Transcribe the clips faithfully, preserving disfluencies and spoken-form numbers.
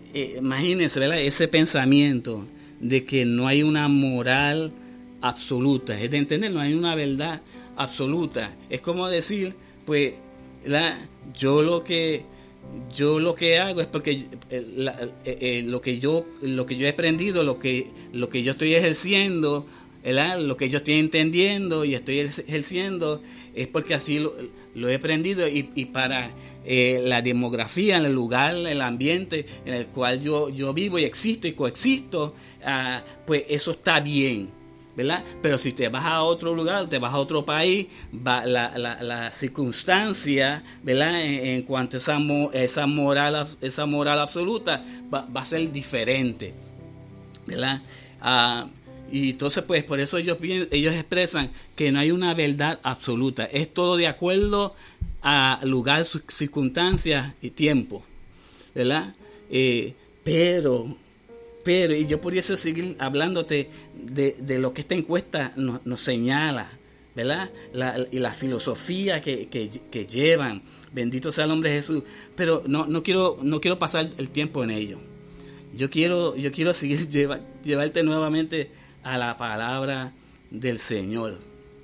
eh, imagínense, ¿verdad? Ese pensamiento de que no hay una moral absoluta, es de entender, no hay una verdad absoluta. Es como decir, pues, la, yo lo que yo lo que hago es porque eh, la, eh, eh, lo que yo lo que yo he aprendido, lo que lo que yo estoy ejerciendo, ¿verdad? Lo que yo estoy entendiendo y estoy ejerciendo es porque así lo, lo he aprendido y, y para eh, la demografía, en el lugar, el ambiente en el cual yo, yo vivo y existo y coexisto, uh, pues eso está bien, ¿verdad? Pero si te vas a otro lugar, te vas a otro país, va, la, la, la circunstancia, ¿verdad? En, en cuanto a esa, esa, moral, esa moral absoluta va, va a ser diferente, ¿verdad? Uh, Y entonces, pues, por eso ellos, ellos expresan que no hay una verdad absoluta. Es todo de acuerdo a lugar, circunstancias y tiempo, ¿verdad? Eh, pero, pero, y yo pudiese seguir hablándote de, de lo que esta encuesta nos, nos señala, ¿verdad? La, y la filosofía que, que, que llevan. Bendito sea el nombre de Jesús. Pero no, no quiero, no quiero pasar el tiempo en ello. Yo quiero, yo quiero seguir lleva, llevarte nuevamente a la palabra del Señor.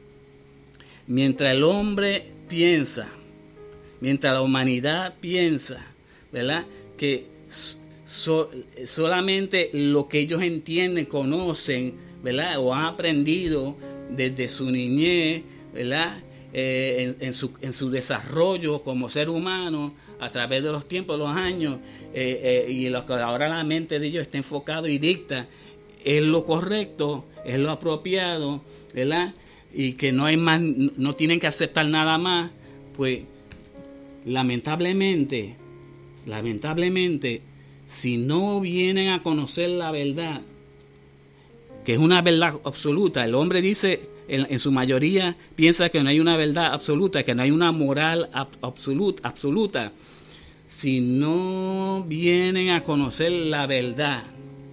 Mientras el hombre piensa, mientras la humanidad piensa, ¿verdad? Que so, solamente lo que ellos entienden, conocen, ¿verdad? O han aprendido desde su niñez, ¿verdad? Eh, en, en, su, en su desarrollo como ser humano a través de los tiempos, los años, eh, eh, y lo que ahora la mente de ellos está enfocado y dicta es lo correcto, es lo apropiado, ¿verdad? Y que no hay más, no tienen que aceptar nada más, pues lamentablemente, lamentablemente, si no vienen a conocer la verdad, que es una verdad absoluta, el hombre dice, en, en su mayoría, piensa que no hay una verdad absoluta, que no hay una moral ab, absoluta, absoluta. Si no vienen a conocer la verdad,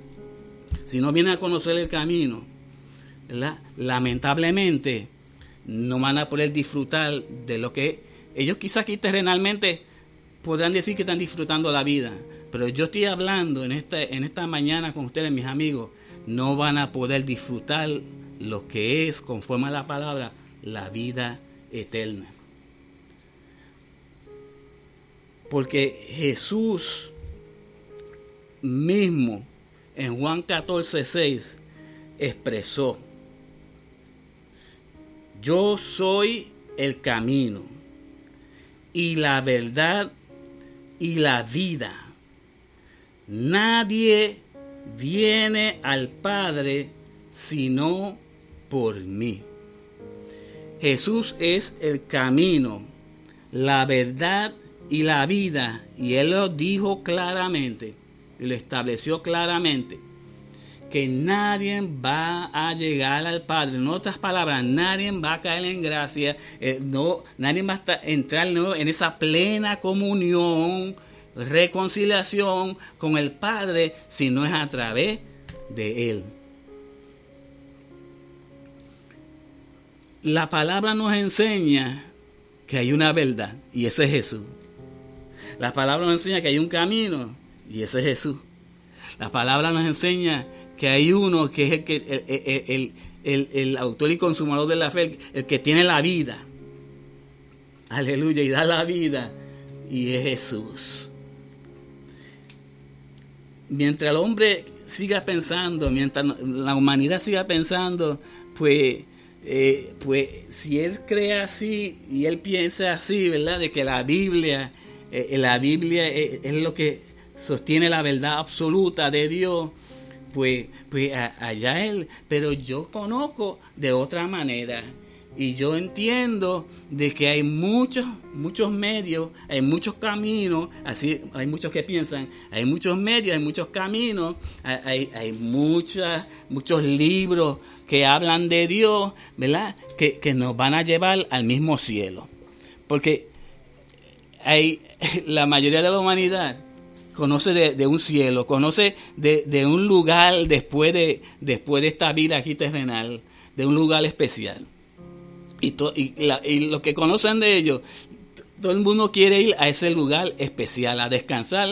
si no vienen a conocer el camino, ¿verdad? Lamentablemente no van a poder disfrutar de lo que ellos quizás aquí terrenalmente podrán decir que están disfrutando la vida, pero yo estoy hablando en esta, en esta mañana con ustedes, mis amigos, no van a poder disfrutar lo que es, conforme a la palabra, la vida eterna. Porque Jesús mismo en Juan catorce seis expresó: yo soy el camino y la verdad y la vida. Nadie viene al Padre sino por mí. Jesús es el camino, la verdad y la vida, y Él lo dijo claramente, lo estableció claramente, que nadie va a llegar al Padre. En otras palabras, nadie va a caer en gracia, eh, no, nadie va a entrar no, en esa plena comunión, reconciliación con el Padre, si no es a través de Él. La palabra nos enseña que hay una verdad, y ese es Jesús. La palabra nos enseña que hay un camino, y ese es Jesús. La palabra nos enseña que hay uno que es el, que, el, el, el, el, el autor y consumador de la fe, el, el que tiene la vida. Aleluya, y da la vida, y es Jesús. Mientras el hombre siga pensando, mientras la humanidad siga pensando, pues, eh, pues si él cree así y él piensa así, ¿verdad? De que la Biblia, eh, la Biblia es, es lo que sostiene la verdad absoluta de Dios, pues, pues a, allá él. Pero yo conozco de otra manera. Y yo entiendo de que hay muchos, muchos medios, hay muchos caminos, así hay muchos que piensan, hay muchos medios, hay muchos caminos, hay, hay muchas, muchos libros que hablan de Dios, ¿verdad? Que, que nos van a llevar al mismo cielo. Porque hay, la mayoría de la humanidad conoce de, de un cielo, conoce de, de un lugar después de, después de esta vida aquí terrenal, de un lugar especial. Y, to, y, la, y los que conocen de ellos, todo el mundo quiere ir a ese lugar especial, a descansar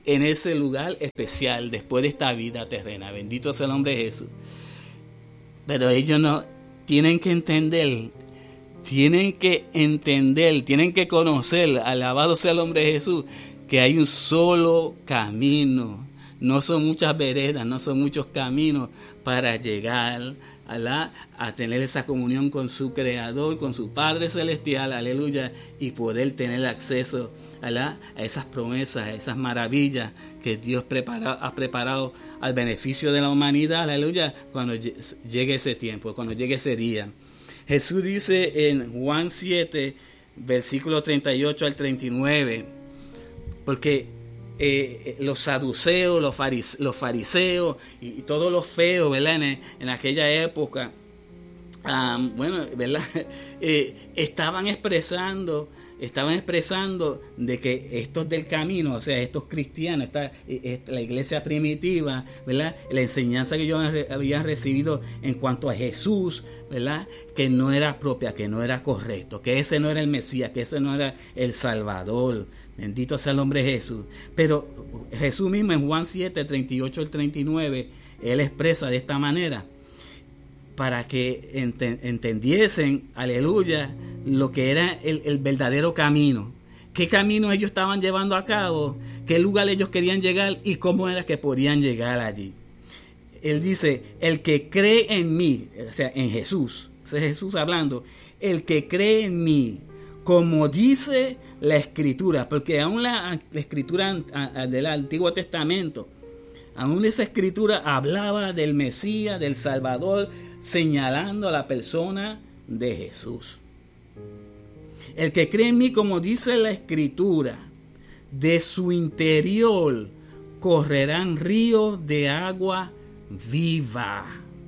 en ese lugar especial después de esta vida terrena. Bendito sea el nombre de Jesús. Pero ellos no tienen que entender, tienen que entender, tienen que conocer, alabado sea el nombre de Jesús, que hay un solo camino. No son muchas veredas, no son muchos caminos para llegar a, la, a tener esa comunión con su Creador, con su Padre Celestial, aleluya, y poder tener acceso a, la, a esas promesas, a esas maravillas que Dios prepara, ha preparado al beneficio de la humanidad, aleluya, cuando llegue ese tiempo, cuando llegue ese día. Jesús dice en Juan siete, versículo treinta y ocho al treinta y nueve, porque Eh, los saduceos, los, farise, los fariseos y, y todos los feos, ¿verdad? En, en aquella época, um, bueno, ¿verdad? Eh, estaban expresando, estaban expresando de que estos del camino, o sea, estos cristianos, esta, esta, la iglesia primitiva, ¿verdad? La enseñanza que ellos habían recibido en cuanto a Jesús, ¿verdad? Que no era propia, que no era correcto, que ese no era el Mesías, que ese no era el Salvador. Bendito sea el nombre de Jesús. Pero Jesús mismo en Juan siete, treinta y ocho al treinta y nueve, Él expresa de esta manera, para que ent- entendiesen, aleluya, lo que era el, el verdadero camino. ¿Qué camino ellos estaban llevando a cabo? ¿Qué lugar ellos querían llegar? ¿Y cómo era que podían llegar allí? Él dice, el que cree en mí, o sea, en Jesús, ese es Jesús hablando, el que cree en mí, como dice la Escritura, porque aún la, la Escritura del Antiguo Testamento, aún esa Escritura hablaba del Mesías, del Salvador, señalando a la persona de Jesús. El que cree en mí, como dice la Escritura, de su interior correrán ríos de agua viva.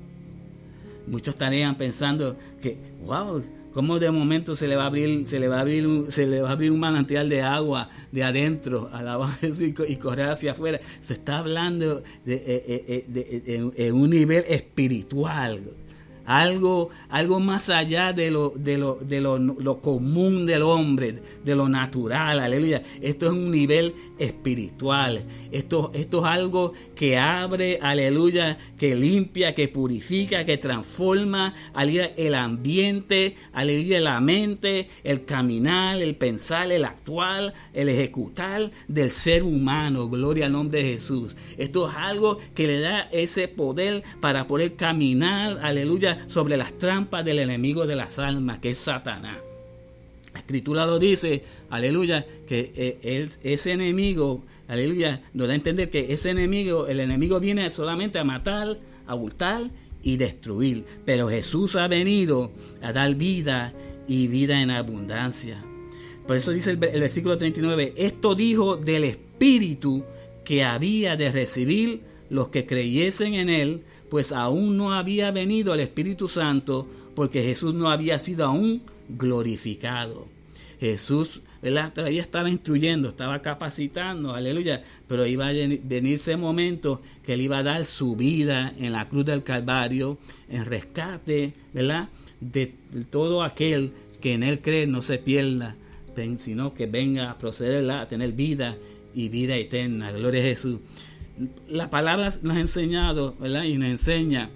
Muchos estarían pensando que, wow, cómo de momento se le va a abrir, se le va a abrir, un, se le va a abrir un manantial de agua de adentro a la base y correr hacia afuera. Se está hablando de, de, de, de, de, de un nivel espiritual. Algo, algo más allá de lo, de lo, de lo, lo común del hombre, de lo natural, aleluya. Esto es un nivel espiritual. Esto, esto es algo que abre, aleluya, que limpia, que purifica, que transforma, aleluya, el ambiente, aleluya, la mente, el caminar, el pensar, el actuar, el ejecutar del ser humano. Gloria al nombre de Jesús. Esto es algo que le da ese poder para poder caminar, aleluya, sobre las trampas del enemigo de las almas, que es Satanás. La Escritura lo dice, aleluya, que eh, el, ese enemigo, aleluya, nos da a entender que ese enemigo, el enemigo viene solamente a matar, a hurtar y destruir, pero Jesús ha venido a dar vida y vida en abundancia. Por eso dice el, el versículo treinta y nueve, esto dijo del Espíritu que había de recibir los que creyesen en él, pues aún no había venido el Espíritu Santo, porque Jesús no había sido aún glorificado. Jesús, ¿verdad?, todavía estaba instruyendo, estaba capacitando, aleluya, pero iba a venir ese momento que él iba a dar su vida en la cruz del Calvario, en rescate, ¿verdad?, de todo aquel que en él cree, no se pierda, sino que venga a proceder, ¿verdad?, a tener vida y vida eterna. Gloria a Jesús. La palabra nos ha enseñado, ¿verdad?, y nos enseña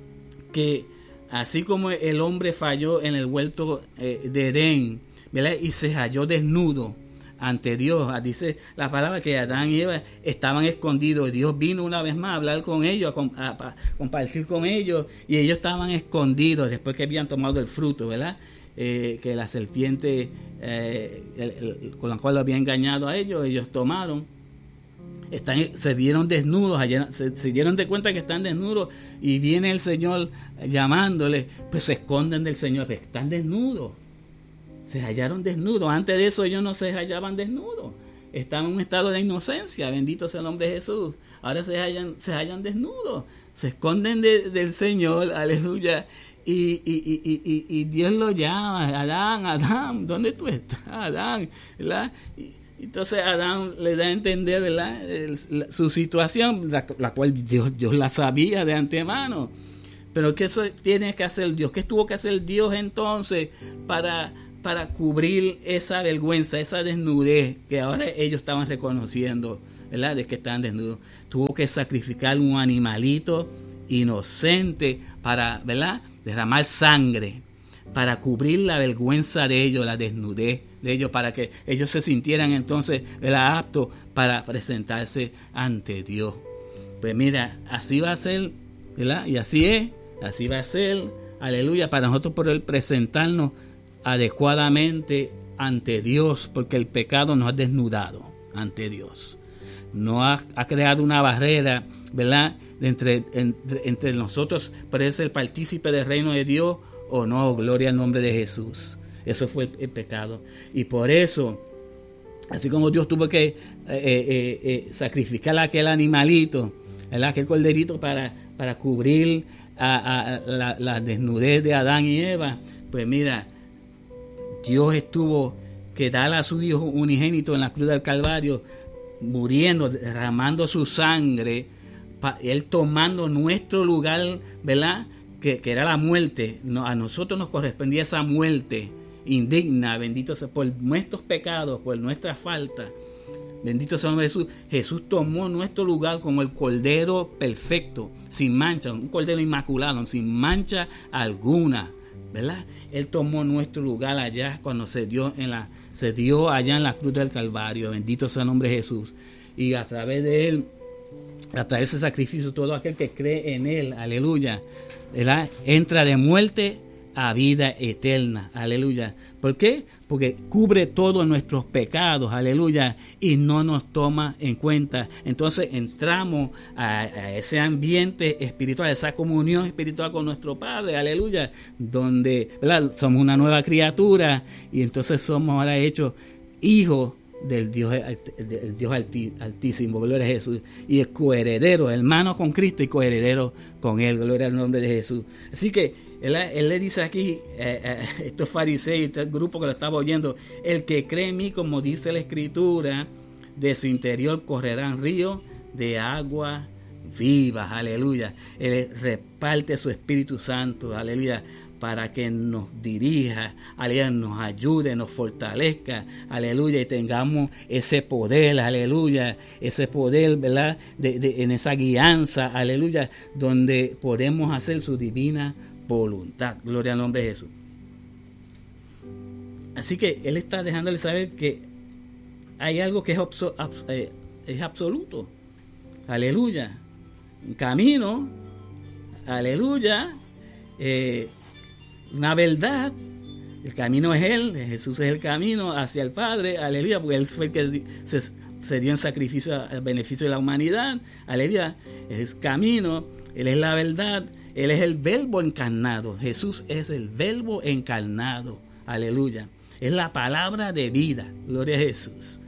que así como el hombre falló en el huerto eh, de Edén, ¿verdad?, y se halló desnudo ante Dios, dice la palabra que Adán y Eva estaban escondidos. Dios vino una vez más a hablar con ellos, a, a, a compartir con ellos, y ellos estaban escondidos después que habían tomado el fruto, ¿verdad?, eh, que la serpiente eh, el, el, con la cual lo había engañado a ellos, ellos tomaron. Están, se vieron desnudos, se, se dieron de cuenta que están desnudos, y viene el Señor llamándoles, pues se esconden del Señor, pues están desnudos, se hallaron desnudos. Antes de eso ellos no se hallaban desnudos, estaban en un estado de inocencia, bendito sea el nombre de Jesús. Ahora se hallan, se hallan desnudos, se esconden de, del Señor, aleluya, y, y, y, y, y Dios lo llama, Adán, Adán, ¿dónde tú estás, Adán? ¿Verdad? Y, entonces Adán le da a entender, ¿verdad?, el, la, su situación, la, la cual Dios, Dios la sabía de antemano. Pero ¿qué eso tiene que hacer Dios? ¿Qué tuvo que hacer Dios entonces para, para cubrir esa vergüenza, esa desnudez que ahora ellos estaban reconociendo, ¿verdad? De que estaban desnudos. Tuvo que sacrificar un animalito inocente para, ¿verdad? Derramar sangre, para cubrir la vergüenza de ellos, la desnudez de ellos, para que ellos se sintieran entonces, ¿verdad?, aptos para presentarse ante Dios. Pues mira, así va a ser, ¿verdad? Y así es, así va a ser, aleluya, para nosotros poder presentarnos adecuadamente ante Dios, porque el pecado nos ha desnudado ante Dios. No ha, ha creado una barrera, ¿verdad?, entre, entre, entre nosotros, para ser partícipe del reino de Dios o no. Gloria al nombre de Jesús. Eso fue el, el pecado. Y por eso, así como Dios tuvo que eh, eh, eh, sacrificar a aquel animalito, ¿verdad?, aquel corderito para, para cubrir a, a la, la desnudez de Adán y Eva, pues mira, Dios estuvo que dar a su Hijo unigénito en la cruz del Calvario, muriendo, derramando su sangre, pa, Él tomando nuestro lugar, ¿verdad?, que, que era la muerte. No, a nosotros nos correspondía esa muerte indigna, bendito sea, por nuestros pecados, por nuestra falta. Bendito sea el nombre de Jesús. Jesús tomó nuestro lugar como el cordero perfecto, sin mancha, un cordero inmaculado, sin mancha alguna, ¿verdad? Él tomó nuestro lugar allá cuando se dio en la se dio allá en la cruz del Calvario. Bendito sea el nombre de Jesús. Y a través de él, a través de ese sacrificio, todo aquel que cree en él, aleluya, ¿verdad?, entra de muerte a vida eterna, aleluya. ¿Por qué? Porque cubre todos nuestros pecados, aleluya, y no nos toma en cuenta. Entonces entramos a, a ese ambiente espiritual, esa comunión espiritual con nuestro Padre, aleluya, donde, ¿verdad?, somos una nueva criatura y entonces somos ahora hechos hijos del Dios, del Dios alti, altísimo, gloria a Jesús, y es coheredero, hermano con Cristo y coheredero con él, gloria al nombre de Jesús. Así que él, él le dice aquí, eh, eh, estos fariseos, este grupo que lo estaba oyendo, el que cree en mí, como dice la Escritura, de su interior correrán ríos de agua vivas, aleluya. Él reparte su Espíritu Santo, aleluya, para que nos dirija, aleluya, nos ayude, nos fortalezca, aleluya, y tengamos ese poder, aleluya, ese poder, ¿verdad?, de, de, en esa guianza, aleluya, donde podemos hacer su divina voluntad, gloria al nombre de Jesús. Así que Él está dejándole saber que hay algo que es, abso, abs, eh, es absoluto, aleluya, un camino, aleluya, eh, una verdad. El camino es Él, Jesús es el camino hacia el Padre, aleluya, porque Él fue el que se, se dio en sacrificio al beneficio de la humanidad, aleluya. Él es el camino, Él es la verdad, Él es el verbo encarnado. Jesús es el verbo encarnado, aleluya. Es la palabra de vida, gloria a Jesús.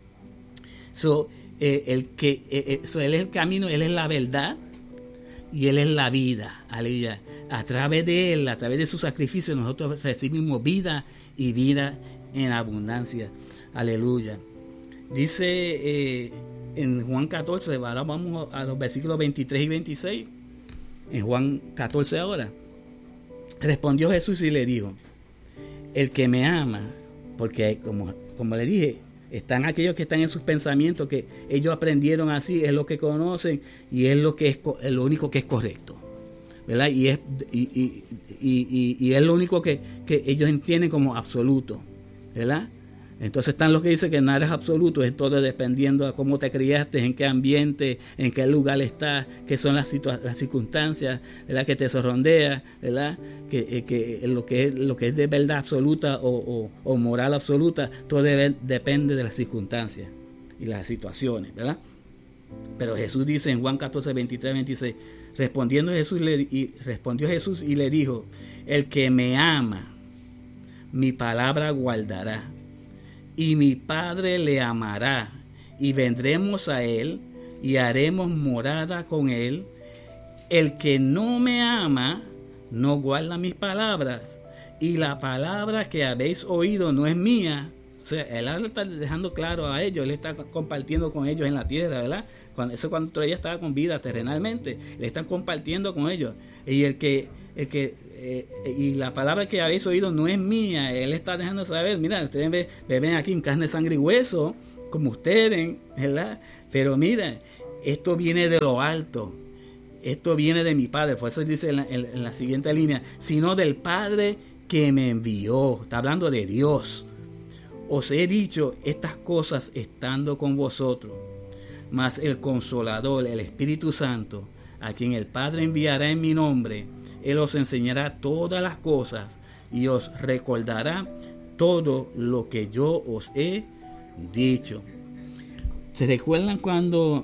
So, eh, el que, eh, so, Él es el camino, Él es la verdad y Él es la vida, aleluya. A través de Él, a través de su sacrificio, nosotros recibimos vida y vida en abundancia. Aleluya. Dice eh, en Juan catorce, ahora vamos a los versículos veintitrés y veintiséis. En Juan catorce ahora. Respondió Jesús y le dijo, el que me ama, porque como, como le dije, están aquellos que están en sus pensamientos, que ellos aprendieron así, es lo que conocen y es lo que es, es lo único que es correcto, ¿verdad? Y es, y, y, y, y es lo único que, que ellos entienden como absoluto, ¿verdad? Entonces están los que dicen que nada es absoluto, es todo dependiendo de cómo te criaste, en qué ambiente, en qué lugar estás, qué son las, situa- las circunstancias, ¿verdad?, que te sorrondea, ¿verdad? Que, que lo que es lo que es de verdad absoluta o, o, o moral absoluta, todo debe, depende de las circunstancias y las situaciones, ¿verdad? Pero Jesús dice en Juan catorce, veintitrés, veintiséis, respondiendo Jesús le, y respondió Jesús y le dijo, el que me ama, mi palabra guardará, y mi Padre le amará, y vendremos a él, y haremos morada con él. El que no me ama, no guarda mis palabras, y la palabra que habéis oído no es mía, sea, él ahora está dejando claro a ellos, él está compartiendo con ellos en la tierra, ¿verdad? Cuando, eso cuando todavía estaba con vida terrenalmente, le están compartiendo con ellos. Y el que, el que eh, y la palabra que habéis oído no es mía, él está dejando saber, mira, ustedes ven, ven aquí en carne, sangre y hueso, como ustedes, ¿verdad? Pero mira, esto viene de lo alto, esto viene de mi Padre, por eso dice en la, en, en la siguiente línea, sino del Padre que me envió. Está hablando de Dios. Os he dicho estas cosas estando con vosotros, mas el Consolador, el Espíritu Santo, a quien el Padre enviará en mi nombre, Él os enseñará todas las cosas y os recordará todo lo que yo os he dicho. ¿Se recuerdan cuando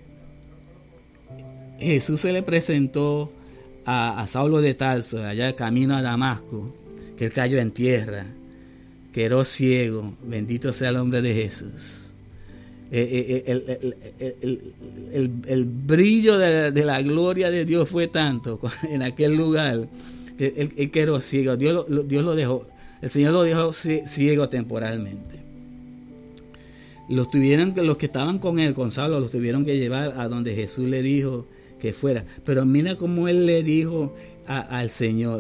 Jesús se le presentó a, a Saulo de Tarso, allá camino a Damasco, que él cayó en tierra, quedó ciego? Bendito sea el nombre de Jesús. El, el, el, el, el, el brillo de, de la gloria de Dios fue tanto en aquel lugar que él, él quedó ciego. Dios lo, Dios lo dejó, el Señor lo dejó ciego temporalmente. Los tuvieron, los que estaban con él, con Saulo, los tuvieron que llevar a donde Jesús le dijo que fuera. Pero mira cómo él le dijo a, al Señor.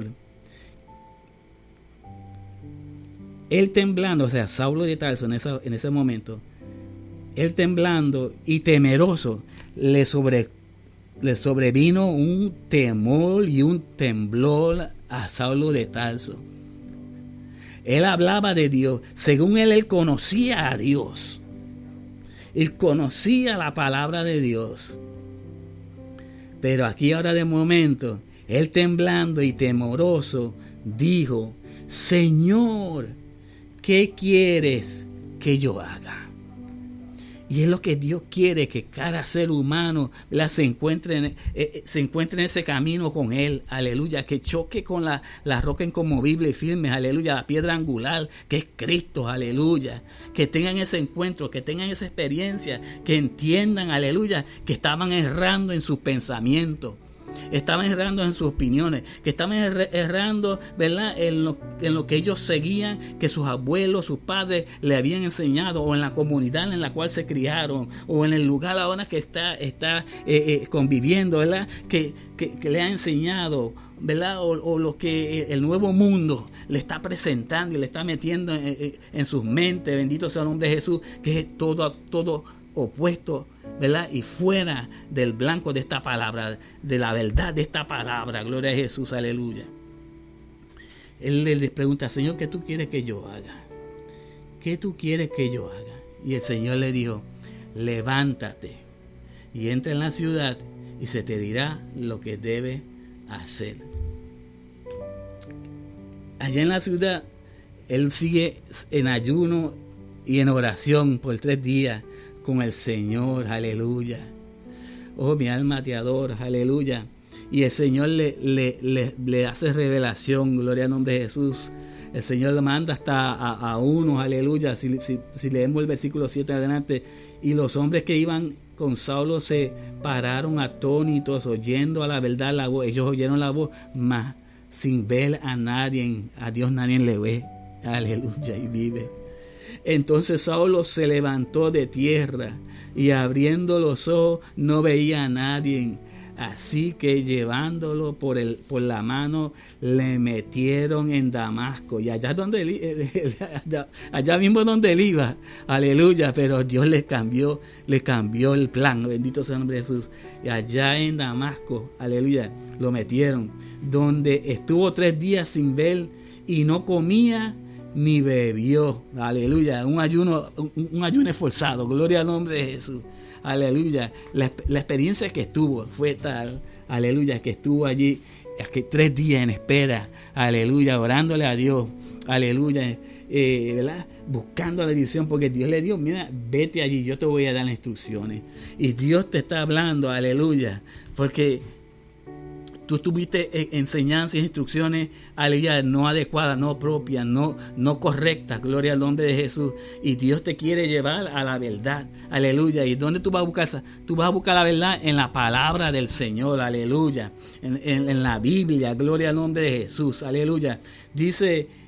Él temblando, o sea, Saulo de Tarso en, esa, en ese momento, él temblando y temeroso, le, sobre, le sobrevino un temor y un temblor a Saulo de Tarso. Él hablaba de Dios, según él, él conocía a Dios. Él conocía la palabra de Dios. Pero aquí ahora de momento, él temblando y temoroso, dijo, Señor, ¿qué quieres que yo haga? Y es lo que Dios quiere, que cada ser humano, ¿verdad?, se encuentre en, eh, se encuentre en ese camino con Él, aleluya, que choque con la, la roca inconmovible y firme, aleluya, la piedra angular, que es Cristo, aleluya, que tengan ese encuentro, que tengan esa experiencia, que entiendan, aleluya, que estaban errando en sus pensamientos, estaban errando en sus opiniones, que estaban errando, ¿verdad?, en lo, en lo que ellos seguían, que sus abuelos, sus padres le habían enseñado, o en la comunidad en la cual se criaron, o en el lugar ahora que está, está eh, eh, conviviendo, ¿verdad?, que, que, que le ha enseñado, ¿verdad?, o, o lo que el nuevo mundo le está presentando y le está metiendo en, en, en sus mentes. Bendito sea el nombre de Jesús, que es todo, todo opuesto, ¿verdad?, y fuera del blanco de esta palabra, de la verdad de esta palabra. Gloria a Jesús, aleluya. Él les pregunta, Señor, ¿qué tú quieres que yo haga? ¿Qué tú quieres que yo haga? Y el Señor le dijo, levántate y entra en la ciudad y se te dirá lo que debes hacer. Allá en la ciudad, él sigue en ayuno y en oración por tres días con el Señor, aleluya. Oh, mi alma te adora, aleluya. Y el Señor le, le, le, le hace revelación, gloria al nombre de Jesús. El Señor le manda hasta a, a unos, aleluya. Si, si, si leemos el versículo siete adelante, y los hombres que iban con Saulo se pararon atónitos, oyendo a la verdad la voz. Ellos oyeron la voz, mas sin ver a nadie, a Dios nadie le ve, aleluya, y vive. Entonces Saulo se levantó de tierra y abriendo los ojos no veía a nadie. Así que llevándolo por, el, por la mano le metieron en Damasco. Y allá, donde él, allá, allá mismo donde él iba, aleluya, pero Dios le cambió, le cambió el plan. Bendito sea el nombre de Jesús. Y allá en Damasco, aleluya, lo metieron. Donde estuvo tres días sin ver y no comía ni bebió, aleluya, un ayuno, un, un ayuno esforzado, gloria al nombre de Jesús, aleluya. La, la experiencia que estuvo fue tal, aleluya, que estuvo allí que tres días en espera, aleluya, orándole a Dios, aleluya, eh, ¿verdad?, buscando la dirección, porque Dios le dio, mira, vete allí, yo te voy a dar las instrucciones, y Dios te está hablando, aleluya, porque tú tuviste enseñanzas e instrucciones, aleluya, no adecuadas, no propias, no, no correctas, gloria al nombre de Jesús. Y Dios te quiere llevar a la verdad, aleluya. ¿Y dónde tú vas a buscar? Tú vas a buscar la verdad en la palabra del Señor, aleluya. En, en, en la Biblia, gloria al nombre de Jesús, aleluya. Dice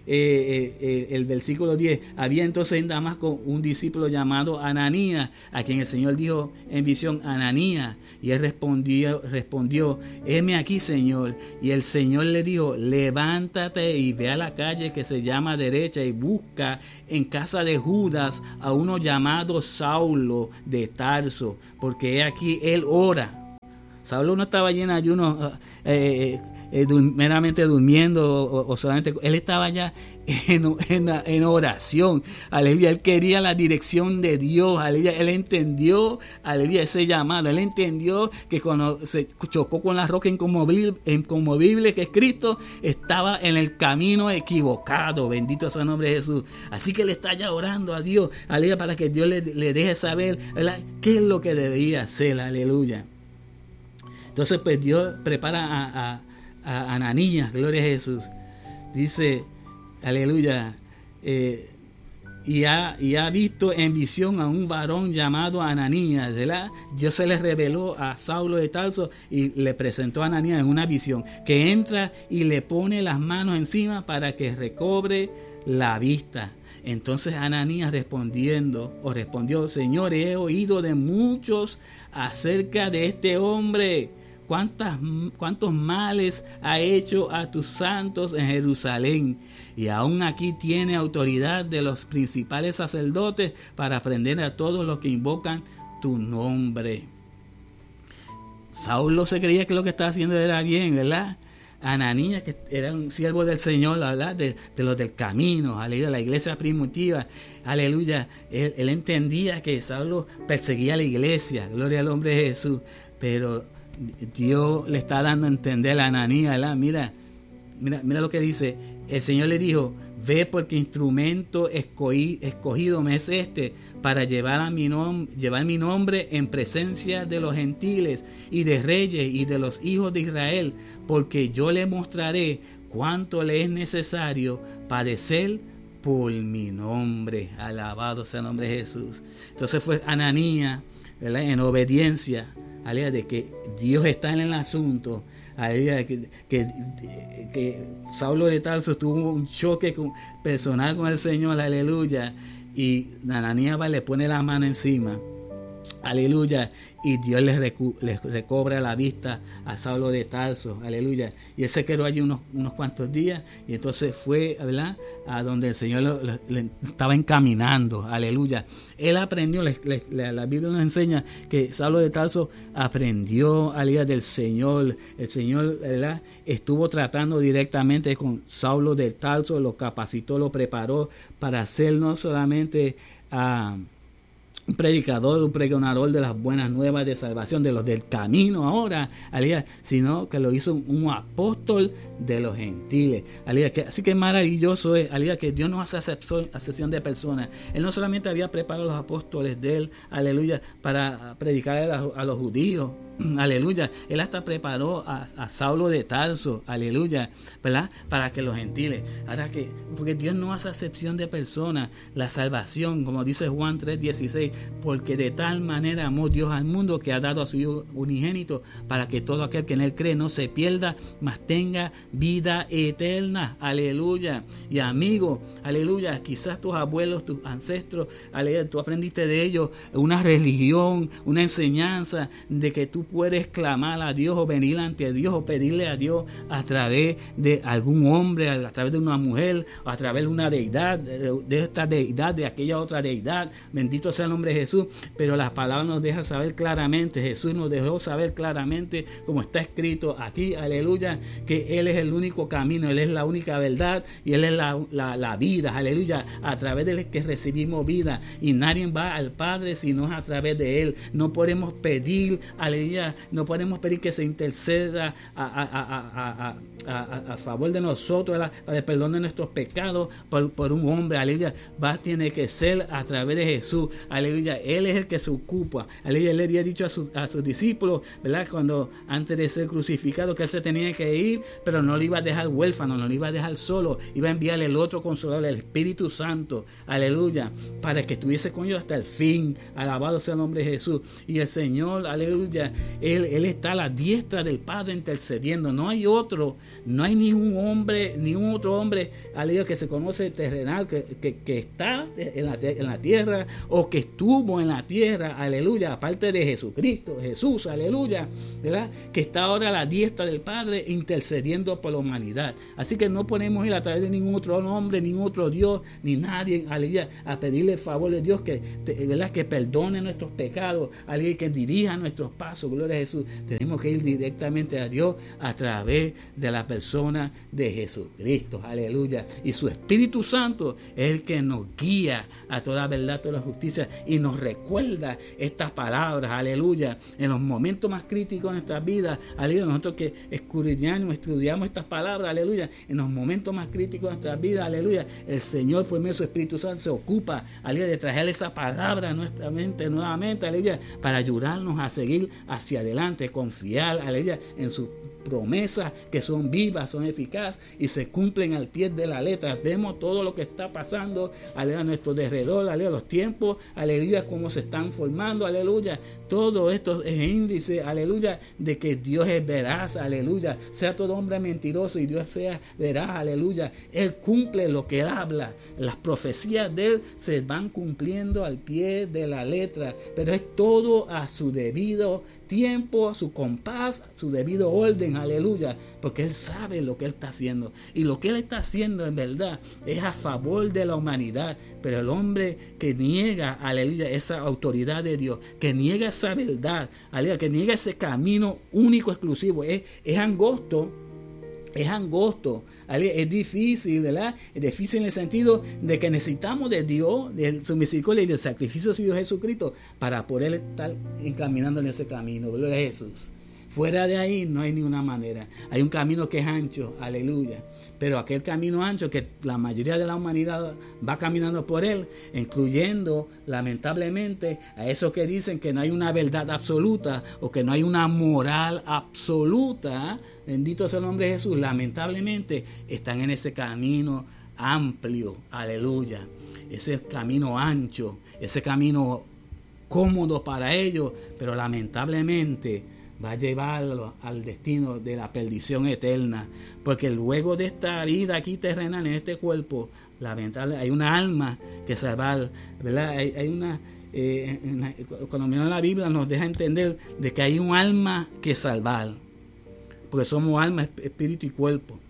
eh, eh, el versículo diez, había entonces en Damasco un discípulo llamado Ananías, a quien el Señor dijo en visión, Ananías, y él respondió, respondió, heme aquí, Señor. Y el Señor le dijo, levántate y ve a la calle que se llama derecha y busca en casa de Judas a uno llamado Saulo de Tarso, porque he aquí él ora. Saulo no estaba allí en ayuno, eh, eh, dur- meramente durmiendo o, o solamente, él estaba ya en, en, en oración, aleluya, él quería la dirección de Dios, aleluya, él entendió, aleluya, ese llamado, él entendió que cuando se chocó con la roca inconmovible, inconmovible que es Cristo, estaba en el camino equivocado, bendito sea el nombre de Jesús, así que él está ya orando a Dios, aleluya, para que Dios le, le deje saber, ¿verdad?, qué es lo que debía hacer, aleluya. Entonces pues Dios prepara a, a, a Ananías, gloria a Jesús, dice, aleluya, eh, y, ha, y ha visto en visión a un varón llamado Ananías, ¿verdad? Dios se le reveló a Saulo de Tarso y le presentó a Ananías en una visión, que entra y le pone las manos encima para que recobre la vista. Entonces Ananías respondiendo, o respondió, Señor, he oído de muchos acerca de este hombre, cuántas, cuántos males ha hecho a tus santos en Jerusalén, y aún aquí tiene autoridad de los principales sacerdotes para prender a todos los que invocan tu nombre. Saulo se creía que lo que estaba haciendo era bien, ¿verdad? Ananías, que era un siervo del Señor, ¿verdad?, de, de los del camino, aleluya, la iglesia primitiva, aleluya, él, él entendía que Saulo perseguía a la iglesia, gloria al nombre de Jesús, pero Dios le está dando a entender a Ananías, ¿verdad? Mira, mira, mira lo que dice, el Señor le dijo, ve porque instrumento escogí, escogido me es este para llevar, a mi nom- llevar mi nombre en presencia de los gentiles y de reyes y de los hijos de Israel, porque yo le mostraré cuánto le es necesario padecer por mi nombre. Alabado sea el nombre de Jesús. Entonces fue Ananías, ¿verdad?, en obediencia, aleluya, de que Dios está en el asunto, aleluya, que, que, que Saulo de Tarso tuvo un choque con, personal con el Señor, aleluya, y Ananías va y le pone la mano encima, aleluya, y Dios les, recu- les recobra la vista a Saulo de Tarso, aleluya, y él se quedó allí unos, unos cuantos días, y entonces fue, ¿verdad?, a donde el Señor lo, lo, le estaba encaminando, aleluya. Él aprendió, le, le, la, la Biblia nos enseña que Saulo de Tarso aprendió, aleluya, del Señor. El Señor, ¿verdad?, estuvo tratando directamente con Saulo de Tarso, lo capacitó, lo preparó para ser no solamente a uh, un predicador, un pregonador de las buenas nuevas de salvación, de los del camino ahora, aleluya, sino que lo hizo un apóstol de los gentiles, aleluya, que, así que maravilloso es, aleluya, que Dios no hace acepción, acepción de personas. Él no solamente había preparado a los apóstoles de él, aleluya, para predicar a, la, a los judíos, aleluya, él hasta preparó a, a Saulo de Tarso, aleluya, ¿verdad?, para que los gentiles, ahora que, porque Dios no hace acepción de personas, la salvación, como dice Juan tres dieciséis, porque de tal manera amó Dios al mundo que ha dado a su Hijo unigénito, para que todo aquel que en él cree no se pierda, mas tenga vida eterna, aleluya. Y amigo, aleluya, quizás tus abuelos, tus ancestros, aleluya, tú aprendiste de ellos una religión, una enseñanza de que tú puedes clamar a Dios o venir ante Dios o pedirle a Dios a través de algún hombre, a través de una mujer, o a través de una deidad, de, de esta deidad, de aquella otra deidad, bendito sea el nombre de Jesús. Pero la palabra nos deja saber claramente, Jesús nos dejó saber claramente, como está escrito aquí, aleluya, que Él es el único camino, Él es la única verdad y Él es la, la, la vida, aleluya, a través de Él que recibimos vida, y nadie va al Padre si no es a través de Él. No podemos pedir, aleluya, no podemos pedir que se interceda a, a, a, a, a, a, a favor de nosotros, ¿verdad?, para el perdón de nuestros pecados por, por un hombre, aleluya, va, tiene que ser a través de Jesús, aleluya. Él es el que se ocupa, aleluya. Él le había dicho a, su, a sus discípulos, ¿verdad?, cuando antes de ser crucificado, que Él se tenía que ir, pero no lo iba a dejar huérfano, no lo iba a dejar solo, iba a enviarle el otro consolador, el Espíritu Santo, aleluya, para que estuviese con ellos hasta el fin. Alabado sea el nombre de Jesús. Y el Señor, aleluya, Él, él está a la diestra del Padre intercediendo. No hay otro, No hay ningún hombre, ningún otro hombre, aleluya, que se conoce terrenal, que, que, que está en la, en la tierra o que estuvo en la tierra, aleluya, aparte de Jesucristo, Jesús, aleluya, ¿verdad? Que está ahora a la diestra del Padre intercediendo por la humanidad. Así que no podemos ir a través de ningún otro nombre, ningún otro Dios, ni nadie, aleluya, a pedirle el favor de Dios que, ¿verdad? Que perdone nuestros pecados, alguien que dirija nuestros pasos, gloria a Jesús. Tenemos que ir directamente a Dios a través de la persona de Jesucristo, aleluya. Y su Espíritu Santo es el que nos guía a toda verdad, toda la justicia, y nos recuerda estas palabras, aleluya, en los momentos más críticos de nuestras vidas, aleluya. Nosotros que escudriñamos, estudiamos estas palabras, aleluya, en los momentos más críticos de nuestras vidas, aleluya, el Señor, por medio de su Espíritu Santo, se ocupa, aleluya, de traer esa palabra a nuestra mente nuevamente, aleluya, para ayudarnos a seguir hacia adelante, confiar, aleluya, en sus promesas que son vivas, son eficaces y se cumplen al pie de la letra. Vemos todo lo que está pasando, aleluya, a nuestro alrededor, aleluya, los tiempos, aleluya, cómo se están formando, aleluya. Todo esto es índice, aleluya, de que Dios es veraz, aleluya. Sea todo hombre mentiroso y Dios sea veraz, aleluya. Él cumple lo que Él habla. Las profecías de Él se van cumpliendo al pie de la letra, pero es todo a su debido tiempo, a su compás, a su debido orden, aleluya, porque Él sabe lo que Él está haciendo, y lo que Él está haciendo en verdad es a favor de la humanidad. Pero el hombre que niega, aleluya, esa autoridad de Dios, que niega esa verdad, aleluya, que niega ese camino único, exclusivo, es, es angosto, es angosto, aleluya, es difícil, ¿verdad? Es difícil en el sentido de que necesitamos de Dios, de su misericordia y del sacrificio de su Hijo Jesucristo para poder estar encaminando en ese camino, gloria a Jesús. Fuera de ahí no hay ninguna manera. Hay un camino que es ancho, aleluya. Pero aquel camino ancho que la mayoría de la humanidad va caminando por él, incluyendo lamentablemente a esos que dicen que no hay una verdad absoluta o que no hay una moral absoluta, bendito sea el nombre de Jesús, lamentablemente están en ese camino amplio, aleluya. Ese camino ancho, ese camino cómodo para ellos, pero lamentablemente va a llevarlo al destino de la perdición eterna, porque luego de esta vida aquí terrenal en este cuerpo, lamentable, hay una alma que salvar, ¿verdad? Hay, hay una, eh, en, cuando miramos la Biblia nos deja entender de que hay un alma que salvar, porque somos alma, espíritu y cuerpo.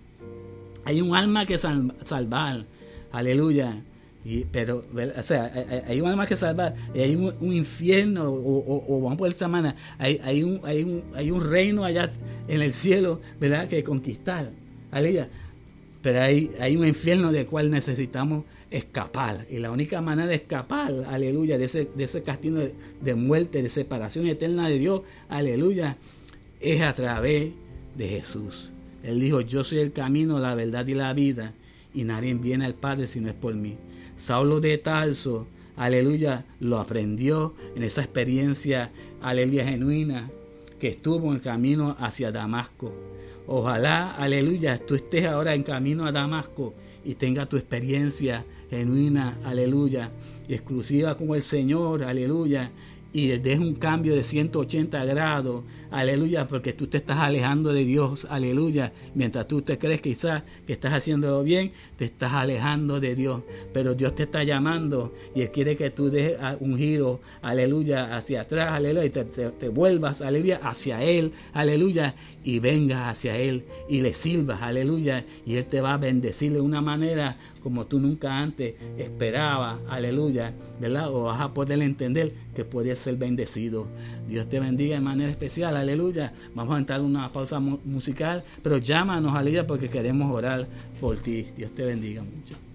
Hay un alma que sal, salvar, aleluya. Y, pero, o sea, hay, hay un alma que salvar, hay un, un infierno, o, o, o vamos por esta manera, hay, hay, un, hay, un, hay un reino allá en el cielo, ¿verdad?, que conquistar, aleluya. Pero hay, hay un infierno del cual necesitamos escapar, y la única manera de escapar, aleluya, de ese, de ese castigo de, de muerte, de separación eterna de Dios, aleluya, es a través de Jesús. Él dijo: yo soy el camino, la verdad y la vida, y nadie viene al Padre si no es por mí. Saulo de Tarso, aleluya, lo aprendió en esa experiencia, aleluya, genuina, que estuvo en el camino hacia Damasco. Ojalá, aleluya, tú estés ahora en camino a Damasco y tengas tu experiencia genuina, aleluya, y exclusiva con el Señor, aleluya, y des un cambio de ciento ochenta grados, aleluya, porque tú te estás alejando de Dios, aleluya. Mientras tú te crees quizás que estás haciéndolo bien, te estás alejando de Dios, pero Dios te está llamando y Él quiere que tú des un giro, aleluya, hacia atrás, aleluya, y te, te, te vuelvas, aleluya, hacia Él, aleluya, y vengas hacia Él y le sirvas, aleluya, y Él te va a bendecir de una manera como tú nunca antes esperabas, aleluya, ¿verdad? O vas a poder entender que puedes ser bendecido. Dios te bendiga de manera especial, aleluya. Vamos a entrar en una pausa mu- musical, pero llámanos, aleluya, porque queremos orar por ti. Dios te bendiga mucho.